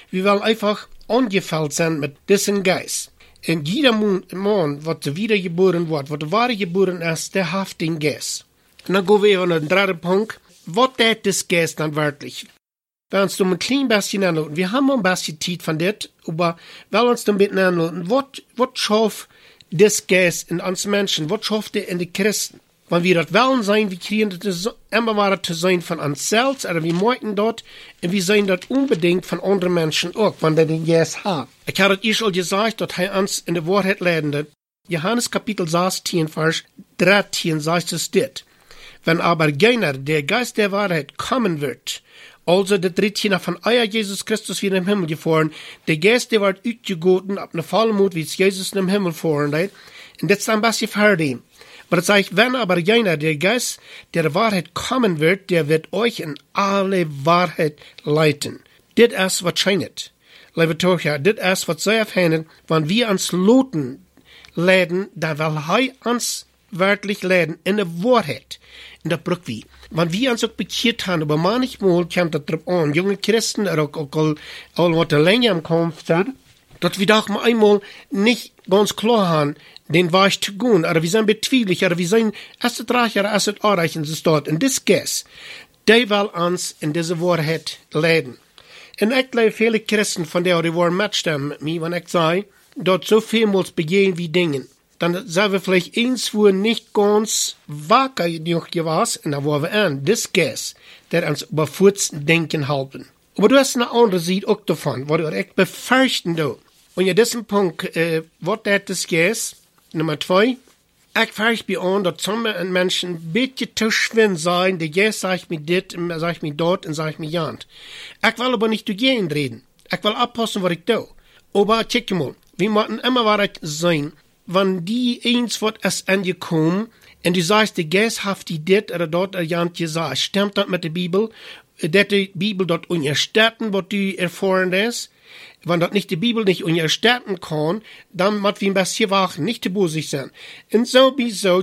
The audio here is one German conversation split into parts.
wir wollen einfach angefällt sein mit diesem Geist. Und jeder Mann, was wiedergeboren wird, was wahre geboren ist, der hat den Geist. Und dann gehen wir an den dritten Punkt. Was ist das Geist dann wirklich? Wenn uns ein klein bisschen anlassen, wir haben ein bisschen Zeit von das, aber wenn uns ein bisschen anlassen, was schafft das Geist in uns Menschen, was schafft er in den Christen? Wenn wir das wollen sein, wir kriegen das immer weiter zu sein von uns selbst, oder wir möchten dort, und wir sein das unbedingt von anderen Menschen auch, wenn der den Geist hat. Ich habe es schon gesagt, dass er uns in der Wahrheit lernt. Johannes Kapitel 16, Vers 13 sagt es dit. Wenn aber jener, der Geist der Wahrheit, kommen wird, also der dritte von euer Jesus Christus wieder im Himmel gefahren, der Geist, der wird uitgegoten, ab ne Vollmut, wie es Jesus im Himmel fahren hat, und das ist ein bisschen fertig. Aber es sagt, wenn aber jener, der Geist der Wahrheit kommen wird, der wird euch in alle Wahrheit leiten. Das ist was scheint. Liebe Tochter, das ist was sehr fein, wenn wir uns loten leiden, da will er uns wirklich leiden in der Wahrheit. In der Brücke. Wenn wir uns auch bekehrt haben, aber manchmal kommt das drauf an, junge Christen, auch was länger im Kampf sind, dass wir doch mal einmal nicht ganz klar haben, den Weg zu gehen, oder wir sind betwieblich, oder wir sind erst reicher, erst erreichen, so dort. Und das Geist, der will uns in diese Wahrheit leiden. Und ich glaube, viele Christen von der die wollen mitstimmen mit mir, wenn ich sage, dort so vielmals begehen wie Dingen. Dann sind wir vielleicht eins, wo nicht ganz wacker genug gewesen, und da waren wir an, das Geist, der uns über Furzen denken halten. Aber du hast eine andere Seite auch davon, wo du echt befürchten da. Und ja, diesen Punkt, was das Geist, Nummer 2, ich fürchte mich an, dass sommige Menschen ein bisschen zu schwinn sein, der Geist sagt mir dit, sagt mir dort, und sagt mir jant. Ich will aber nicht dagegen reden. Ich will abpassen, was ich tue. Aber check mal, wir müssen immer wahrheit sein, wenn die eins wird es angekommen, und du sagst, der Geist hat die dit oder dort jant gesagt, stimmt das mit der Bibel, dass die Bibel dort unterstützen, was du erfahren hast? Wenn das nicht die Bibel nicht unterstützen kann, dann muss wir ein bisschen wachen, nicht zu bosig sein. Und so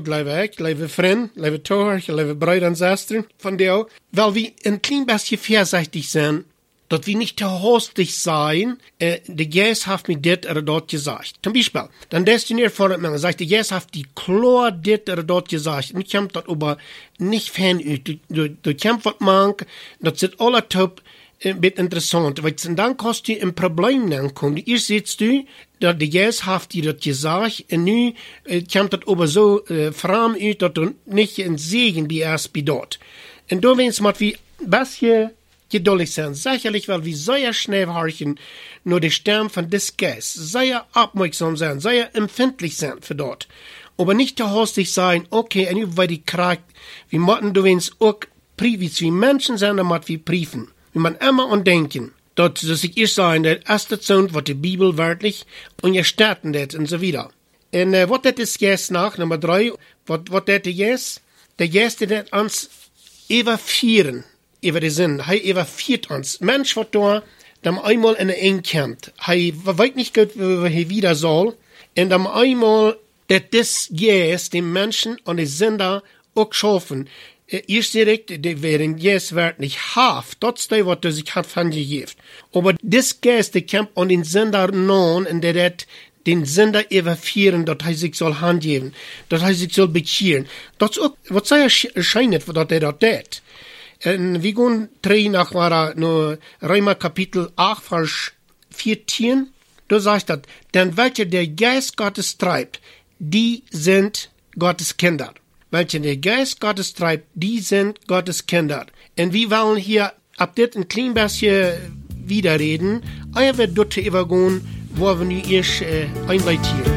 liebe Freunde, liebe Tochter, liebe Brüder und Schwestern, von der, weil wir ein klein bisschen vorsichtig sind, dass wir nicht zu hastig sein, der Geist hat mir dit oder dort gesagt. Zum Beispiel, dann destiniert vor man sagt, der Geist hat die klar dit oder dort gesagt. Und ich kann das aber nicht fan, du kannst was machen, das sind alle top, ein bisschen interessant, weil dann kannst du ein Problem ankommen. Erst siehst du, dass der Geist hat dir das gesagt, und nun kommt das aber so fram aus, dass du nicht ein Segen wie erst bei dort. Und da wenn es mal wie ein bisschen geduldig sein. Sicherlich, weil wir sehr schnell horchen, nur die Stimme von des Geistes, sehr aufmerksam sein, sehr empfindlich sein für dort. Aber nicht zu hastig sein, okay, und über die Kraft, wir müssen du wenn's auch privat, wie Menschen sind, dann müssen wir prüfen. Wir müssen immer an denken, dass ich erst sagen, das erste Zund, was die Bibel wörtlich, und ihr starten das, und so wieder. Und, was das ist jetzt nach, Nummer 3, was das jetzt? Der Geist, der uns evafieren, über den Sinn. Er evafiert uns. Mensch, was da, dann einmal in der Eng kommt. Er weiß nicht gut, wo er wieder soll. Und dann einmal, dass das Geist dem Menschen und den Sünder auch schaffen. Erst direkt, wer den Geist wird nicht haft. Das ist das, was er sich hat von gegeben. Aber das Geist, der kommt an den Sünder non, und der den Sünder evafieren, dass er sich soll handgeben, dass er sich soll bekehren. Das ist auch, was sehr erscheint, dass er das tut. En wir gehen drei nach Römer Kapitel 8, Vers 14. Da sagt das, denn welche der Geist Gottes treibt, die sind Gottes Kinder. Welche der Geist Gottes treibt, die sind Gottes Kinder. Und wir wollen hier ab dit ein klein bisschen widerreden. Aber wir dort übergehen, wo wir nu erst einleiten.